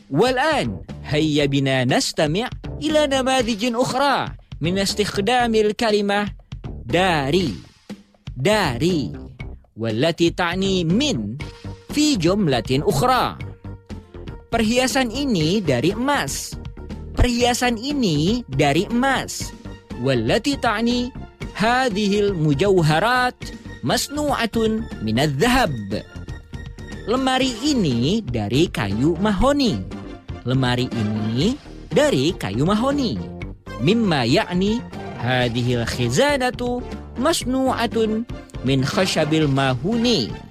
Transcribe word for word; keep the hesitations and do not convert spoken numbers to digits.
والآن هيا بنا نستمع إلى نماذج أخرى من استخدام الكلمة داري داري والتي تعني من في جملة أخرى. Perhiasan ini dari emas. Perhiasan ini dari emas. والتي تعني هذه المجوهرات مصنوعة من الذهب. Lemari ini dari kayu mahoni. Lemari ini dari kayu mahoni. مما يعني هذه الخزانة مصنوعة من خشب الماهوني.